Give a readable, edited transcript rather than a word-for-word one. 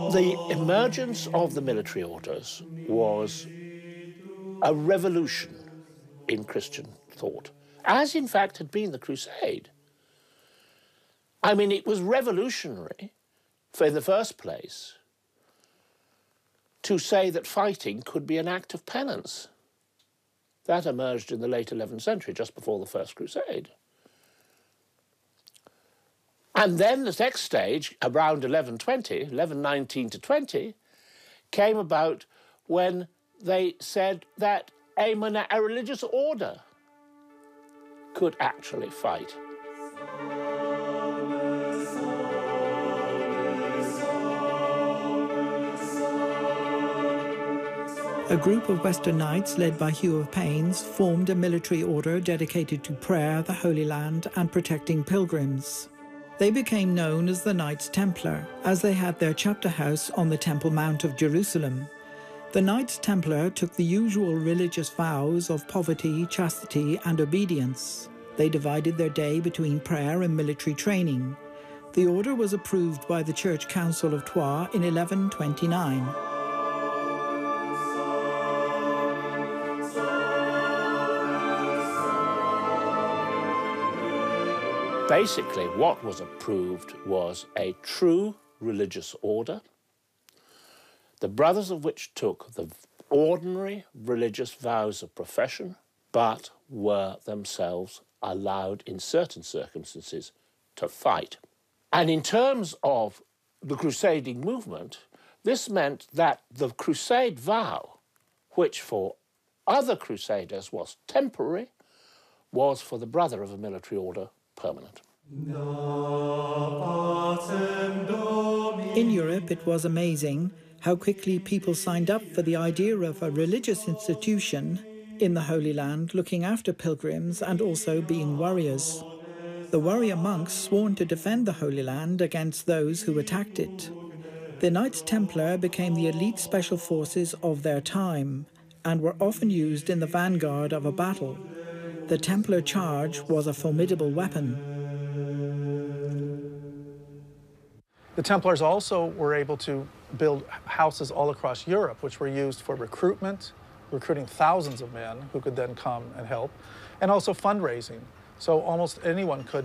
The emergence of the military orders was a revolution in Christian thought, as in fact had been the Crusade. I mean, it was revolutionary, in the first place, to say that fighting could be an act of penance. That emerged in the late 11th century, just before the First Crusade. And then the next stage, around 1119 to 20, came about when they said that a religious order could actually fight. A group of Western Knights led by Hugh of Paynes formed a military order dedicated to prayer, the Holy Land, and protecting pilgrims. They became known as the Knights Templar, as they had their chapter house on the Temple Mount of Jerusalem. The Knights Templar took the usual religious vows of poverty, chastity, and obedience. They divided their day between prayer and military training. The order was approved by the Church Council of Troyes in 1129. Basically, what was approved was a true religious order, the brothers of which took the ordinary religious vows of profession, but were themselves allowed in certain circumstances to fight. And in terms of the crusading movement, this meant that the crusade vow, which for other crusaders was temporary, was for the brother of a military order permanent. In Europe, it was amazing how quickly people signed up for the idea of a religious institution in the Holy Land looking after pilgrims and also being warriors. The warrior monks sworn to defend the Holy Land against those who attacked it. The Knights Templar became the elite special forces of their time and were often used in the vanguard of a battle. The Templar charge was a formidable weapon. The Templars also were able to build houses all across Europe, which were used for recruitment, recruiting thousands of men who could then come and help, and also fundraising. So almost anyone could